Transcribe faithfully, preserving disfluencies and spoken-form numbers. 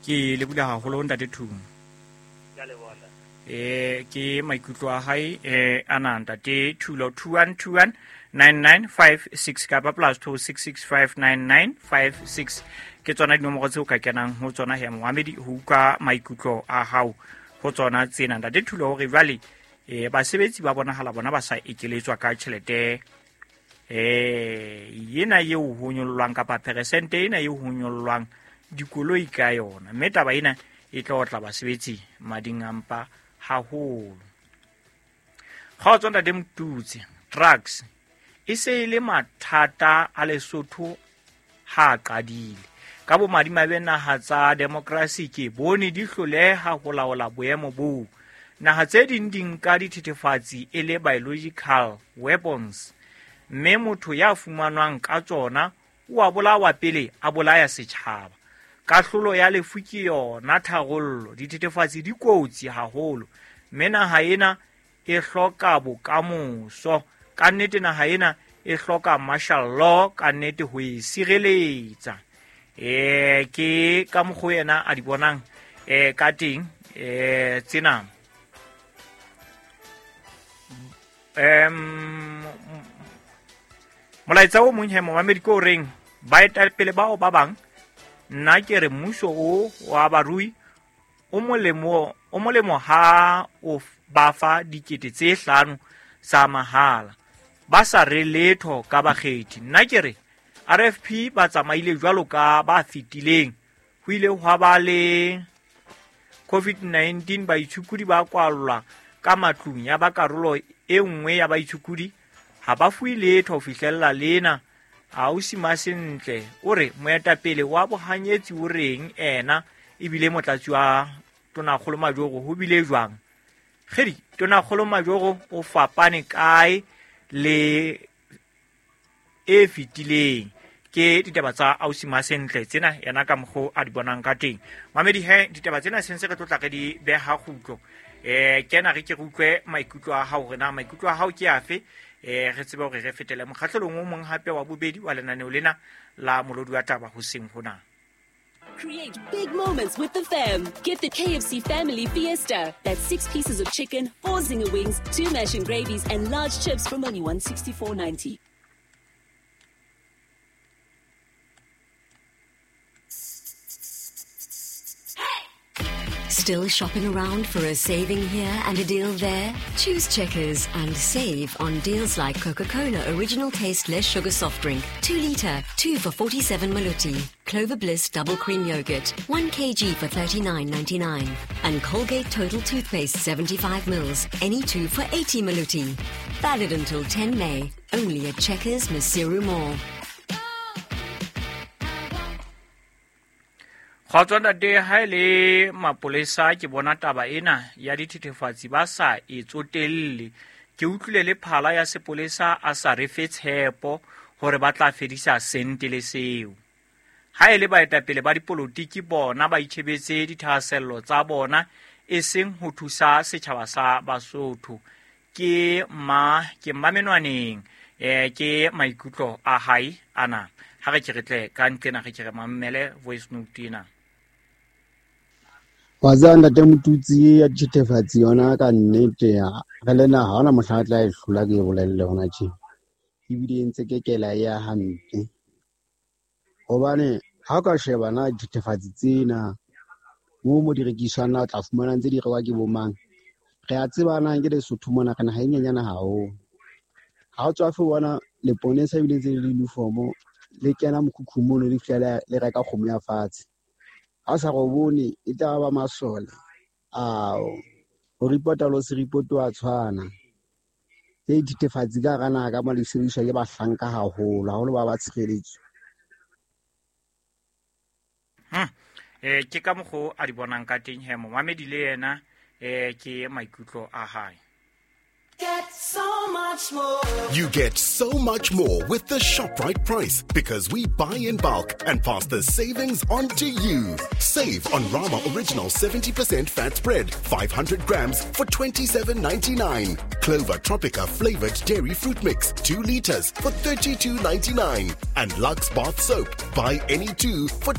ke le bula haholo ntate Thung. Eh ke maikutlo a hae eh ana ntate Thulo two one two one nine nine five six ka plus two six six five nine nine five six ke tsona dinomoro tse o ka kenang ho tsona he Mohamedi ho ka maikutlo a hao ho tsona tsena ntate Thulo hore vale eh basebetsi ba bona hala bona ba sa ekeletswa ka tšhelete eh yena ye o honyolwang ka pa percent ena ye o honyolwang dikoloi ka yona meta ba ina e tlo tla basebetsi mading ampa haholo ga tsona de mtutse drugs e se ile mathata a Lesotho ha qadile ka bo madimabe naha tsa democracy ke bone di hloleha ho laola boemo bo naha tse ding ding ka dithethefatsi e le biological weapons mme motho ya fumanwang ka tsona o a bolawa pele a bolaya setjhaba kahlolo ya lefuki yona thagollo dithethefatsi di kotsi haholo mme naha ena e hloka bokamoso ka nnete naha ena e hloka martial law ka nnete ho e sireletsa eh ke ka mokgo yena a di bonang eh ka teng eh tsena em molaetsa o mong he Mohamedi ko reng ba eta pele bao ba bang nna ke re mmuso o wa barui o molemo o molemo ha o ba fa dikete tse hlano sa mahala ba sa re letho ka bakgethi nna ke re R F P ba tsamaile jwalo ka ba fitileng ho ile hwa ba le COVID nineteen ba itshukudi ba kwallwa ka matlung ya ba karolo e nngwe ya ba itshukudi ha ba fuwe letho fihlella lena a o sima sentle o re moetapele wa bohanyetsi o reng ena ebile motlatsi wa Tonakgolo Majogo ho bile jwang khedi Tonakgolo Majogo o fapane kae le e fitileng ke ditaba tsa ausima sentle tsena yana ka mkgo a di bonang ka teng Mamedi he ditaba tsena sense re tlotla ke di beha khutlo eh kena re ke rutlwe maikutlo a hao rena maikutlo a hao ke afe eh re tsebe hore re fetele mokgahlelong o mong hape wa bobedi wa lenaneo lena la molodi wa taba ho seng hona. Create big moments with the fam. Get the K F C Family Fiesta. That's six pieces of chicken, four zinger wings, two mash and gravies, and large chips from only one sixty-four ninety. Still shopping around for a saving here and a deal there? Choose Checkers and save on deals like Coca-Cola Original Taste Less Sugar Soft Drink, two litre, two for forty-seven Maluti. Clover Bliss Double Cream Yogurt, one kilogram for thirty-nine ninety-nine. And Colgate Total Toothpaste seventy-five mils, any two for eighty Maluti. Valid until ten May, only at Checkers Masiru Mall. Kgotswana de haile mapolesa ke bona taba ena ya dithethefatsi ba sa e tsotelle ke utlwile le phala ya sepolesa a sa re fe tshepo hore ba tla fedisa sente le seo ha ile ba eta pele ba dipolotiki bona ba itshebetse dithasello tsa bona e seng ho thusa setjhaba sa Basotho ke ma ke mamenwaneng eh ke maikutlo a hae ana ha re keretle ka ntena re kere mammele voice note ena wazanda temututsi ya dithethefatsi yona ka nnete ya re lena ha ona mohlatla e hlola ke bolelle hona tje ebile ntse ke kela ya hampe hobane ha ka sheba na dithethefatsi tsena mo mo di rekisana tla fumana ntse di rewa ke bomang re a tsebana ke Lesotho mona kana ha inyenyana hao ha o tswa fe bona le ponesa ebile ntse le uniform le kena mokhukhumolo le flela le reka kgomo ya fatshe a sa go bone e tla ba masole ao o reporta lo se report wa tshwana e dithefatsi ka gana ka malisediswa ke ba hlanka haholo ha ho ba ba tshireletso hm eh ke ka mokgo a di bonang ka teng he Mohamedi le yena eh ke maikutlo a hae. Get so much more. You get so much more with the ShopRite price because we buy in bulk and pass the savings on to you. Save on Rama Original seventy percent fat spread, five hundred grams for twenty-seven ninety-nine. Clover Tropica flavored dairy fruit mix, two liters for thirty-two ninety-nine. And Lux Bath soap, buy any two for